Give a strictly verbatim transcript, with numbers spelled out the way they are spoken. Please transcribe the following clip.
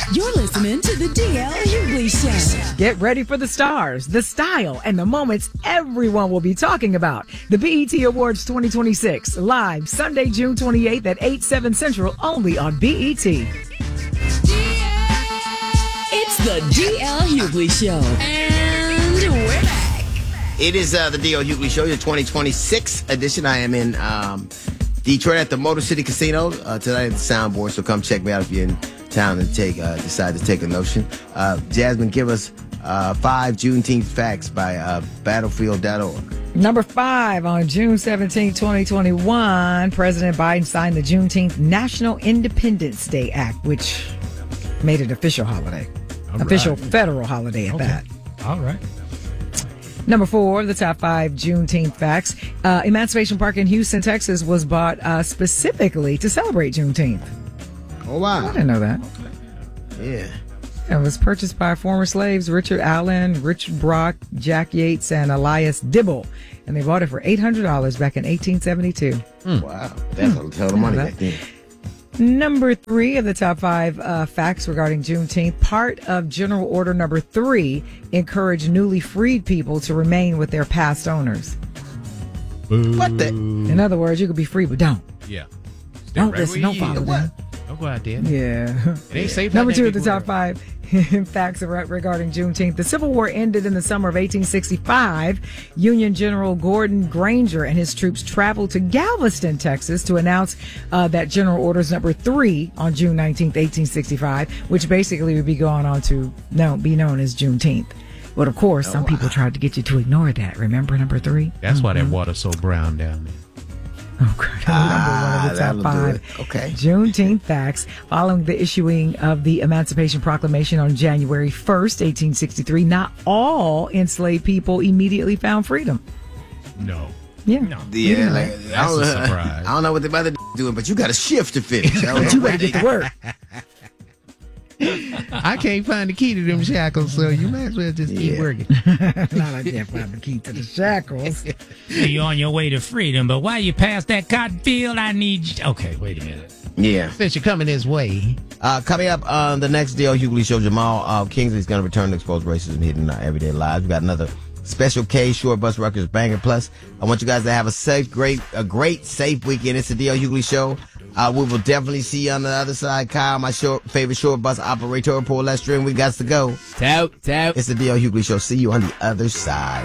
You're listening to the D L Hughley Show. Get ready for the stars, the style, and the moments everyone will be talking about. The B E T Awards twenty twenty-six, live Sunday, June twenty-eighth at eight, seven Central, only on B E T. It's the D L Hughley Show. And we're back. It is uh, the D L Hughley Show, your twenty twenty-six edition. I am in um, Detroit at the Motor City Casino uh, tonight at the Soundboard, so come check me out if you're in town and take uh, decide to take a notion. Uh, Jasmine, give us uh, five Juneteenth facts by uh, battlefield dot org. Number five, on June seventeenth, twenty twenty-one, President Biden signed the Juneteenth National Independence Day Act, which made it official holiday. All official right. federal holiday at Okay. that. All right. Number four, the top five Juneteenth facts. Uh, Emancipation Park in Houston, Texas was bought uh, specifically to celebrate Juneteenth. Oh, wow. I didn't know that. Yeah. It was purchased by former slaves Richard Allen, Richard Brock, Jack Yates, and Elias Dibble. And they bought it for eight hundred dollars back in eighteen seventy-two. Mm. Wow. That's a ton of money Yeah, back then. Number three of the top five uh, facts regarding Juneteenth. Part of General Order Number Three encouraged newly freed people to remain with their past owners. Boo. What the? In other words, you could be free, but don't. Yeah. Stay Don't right listen, where don't you follow is. them. Don't go out there. Yeah. It ain't safe. Number out two there of the big top world. five facts regarding Juneteenth. The Civil War ended in the summer of eighteen sixty-five. Union General Gordon Granger and his troops traveled to Galveston, Texas to announce uh, that General Orders Number Three on June nineteenth, eighteen sixty-five, which basically would be going on to no, be known as Juneteenth. But of course, some wow. people tried to get you to ignore that. Remember number three? That's why that water's so brown down there. Oh, God. Ah, Number one of the top that'll do five it. Okay. Juneteenth facts. Following the issuing of the Emancipation Proclamation on January first, eighteen sixty-three, not all enslaved people immediately found freedom. No. Yeah. No. Yeah, like, I, That's don't, a surprise. I don't know what the mother doing, but you got a shift to finish. I don't But know you better get to work. I can't find the key to them shackles, so you might as well just keep Yeah. working. Not like that, find the key to the shackles. You're on your way to freedom, but while you pass that cotton field, I need you. Okay, wait a minute. Yeah. Since you're coming this way. Uh, coming up on the next D L Hughley Show, Jamal uh, Kingsley's going to return to expose racism hidden in our everyday lives. We got another Special K Short Bus Records banger. Plus, I want you guys to have a safe, great, a great, safe weekend. It's the D L Hughley Show. Uh, we will definitely see you on the other side. Kyle, my short, favorite short bus operator, pull that string. We got to go. Tout, tout. It's the D L Hughley Show. See you on the other side.